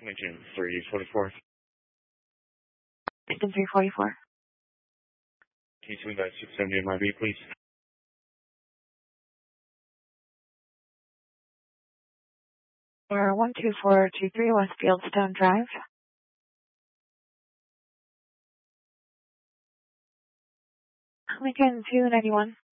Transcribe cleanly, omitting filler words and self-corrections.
Lincoln 344. Lincoln 344. Can you swing that 670 MIB, please? Or 12423 West Fieldstone Drive. Lincoln 291.